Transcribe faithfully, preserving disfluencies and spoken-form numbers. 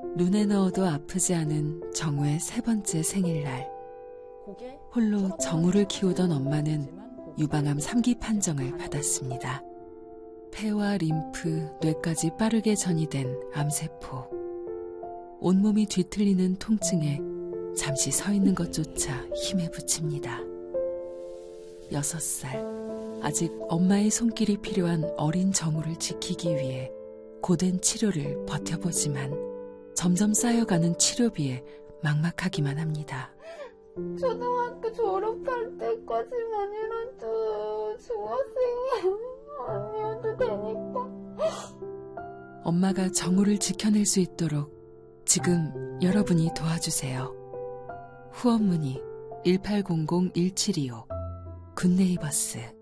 눈에 넣어도 아프지 않은 정우의 세 번째 생일날. 홀로 정우를 키우던 엄마는 유방암 삼 기 판정을 받았습니다. 폐와 림프, 뇌까지 빠르게 전이된 암세포. 온몸이 뒤틀리는 통증에 잠시 서 있는 것조차 힘에 부칩니다. 여섯 살, 아직 엄마의 손길이 필요한 어린 정우를 지키기 위해 고된 치료를 버텨보지만 점점 쌓여가는 치료비에 막막하기만 합니다. 초등학교 졸업할 때까지만이라도 중학생이 아니어도 되니까. 엄마가 정우를 지켜낼 수 있도록 지금 여러분이 도와주세요. 후원 문의 일팔공공 일칠이오 굿네이버스